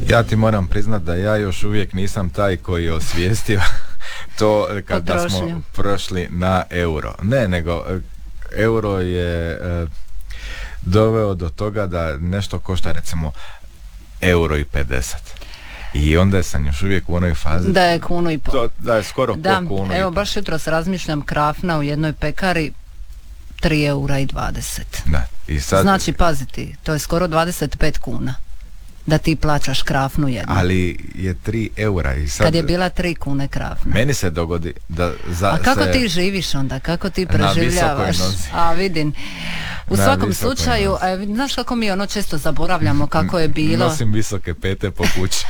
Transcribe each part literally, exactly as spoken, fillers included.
Ja ti moram priznat da ja još uvijek nisam taj koji je osvijestio to kada smo prošli na euro. Ne, nego euro je e, doveo do toga da nešto košta recimo euro i pedeset. I onda sam još uvijek u onoj fazi da je kunu i pol. To, da je skoro da, po kunu. Evo baš jutros razmišljam, krafna u jednoj pekari tri eura i dvadeset. Da, i sad, znači paziti, to je skoro dvadeset pet kuna da ti plaćaš krafnu jednu. Ali je tri eura i sad... Kad je bila tri kune krafna. Meni se dogodi da... Za, A kako se, ti živiš onda? Kako ti preživljavaš? A vidim. U na svakom slučaju, a, znaš kako mi ono često zaboravljamo kako je bilo? Nosim visoke pete po kući.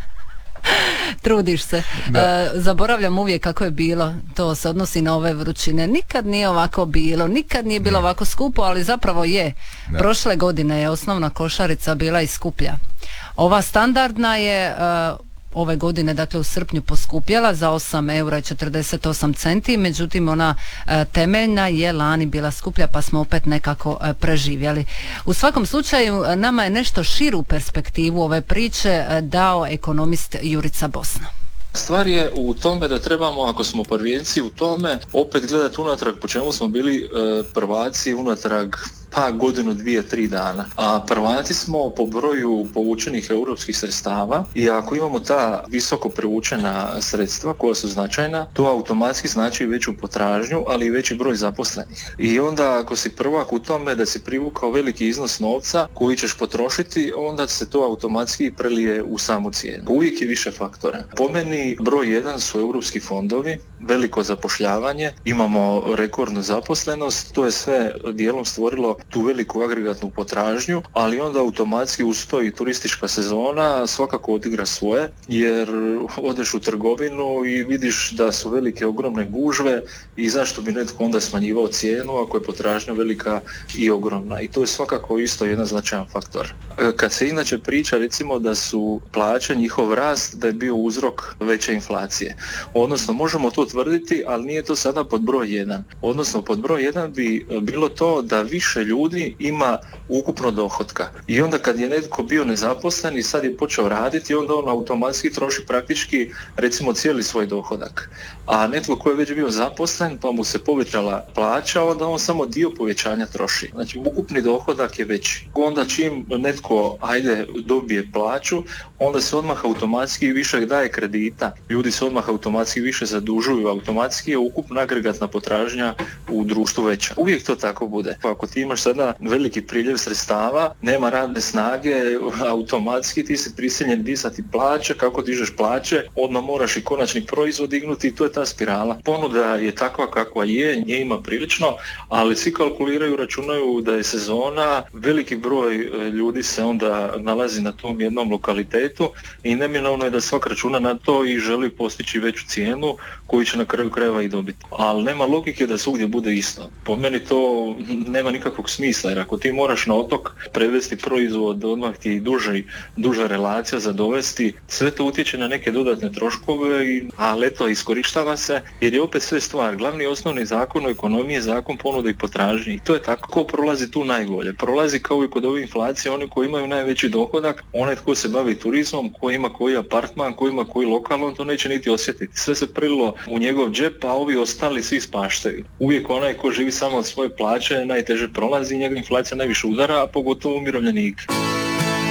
Trudiš se. E, zaboravljam uvijek kako je bilo. To se odnosi na ove vrućine. Nikad nije ovako bilo, nikad nije bilo ovako skupo, ali zapravo je. Da. Prošle godine je osnovna košarica bila i skuplja. Ova standardna je e, ove godine, dakle u srpnju, poskupjela za osam eura i četrdeset osam centi, međutim ona e, temeljna je lani bila skuplja, pa smo opet nekako e, preživjeli. U svakom slučaju nama je nešto širu perspektivu ove priče e, dao ekonomist Jurica Bosna. Stvar je u tome da trebamo, ako smo prvijenci u tome, opet gledati unatrag po čemu smo bili e, prvaci unatrag pa godinu, dvije, tri dana. A prvaci smo po broju povučenih europskih sredstava i ako imamo ta visoko privučena sredstva koja su značajna, to automatski znači veću potražnju, ali i veći broj zaposlenih. I onda ako si prvak u tome da si privukao veliki iznos novca koji ćeš potrošiti, onda se to automatski prelije u samu cijenu. Uvijek je više faktora. Po meni broj jedan su europski fondovi, veliko zapošljavanje, imamo rekordnu zaposlenost, to je sve dijelom stvorilo tu veliku agregatnu potražnju, ali onda automatski uz to i turistička sezona svakako odigra svoje, jer odeš u trgovinu i vidiš da su velike ogromne gužve i zašto bi netko onda smanjivao cijenu ako je potražnja velika i ogromna. I to je svakako isto jedan značajan faktor. Kad se inače priča recimo da su plaće, njihov rast, da je bio uzrok veće inflacije. Odnosno možemo to tvrditi, ali nije to sada pod broj jedan. Odnosno pod broj jedan bi bilo to da više ljudi ima ukupno dohotka. I onda kad je netko bio nezaposlen i sad je počeo raditi, onda on automatski troši praktički recimo cijeli svoj dohodak. A netko koji je već bio zaposlen pa mu se povećala plaća, onda on samo dio povećanja troši. Znači ukupni dohodak je veći. Onda čim netko ajde dobije plaću, onda se odmah automatski više daje kredita. Ljudi se odmah automatski više zadužuju, automatski je ukupna agregatna potražnja u društvu veća. Uvijek to tako bude. Pa ako ti imaš sada veliki priljev sredstava, nema radne snage, automatski ti si prisiljen dizati plaće, kako dižeš plaće, odmah moraš i konačni proizvod dignuti i to je ta spirala. Ponuda je takva kakva je, nje ima prilično, ali svi kalkuliraju, računaju da je sezona, veliki broj ljudi se onda nalazi na tom jednom lokalitetu i neminovno je da svak računa na to i želi postići veću cijenu koju će na kraju krajeva i dobiti. Ali nema logike da svugdje bude isto. Po meni to nema nikakvog smisla, jer ako ti moraš na otok prevesti proizvod, odmah ti je i duži, duža relacija za dovesti, sve to utječe na neke dodatne troškove, i, ali eto, iskorištava se, jer je opet sve stvar. Glavni osnovni zakon u ekonomiji je zakon ponude i potražnje. I to je tako. Ko prolazi tu najbolje? Prolazi kao i kod ove inflacije, oni koji imaju najveći dohodak, onaj tko se bavi turizmom, ko ima koji apartman, ko ima koji lokal, on to neće niti osjetiti. Sve se prililo u njegov džep, a ovi ostali svi spaštaju. Uvijek onaj ko živi samo od svoje plaće najteže prolazi, njega inflacija najviše udara, a pogotovo umirovljenike.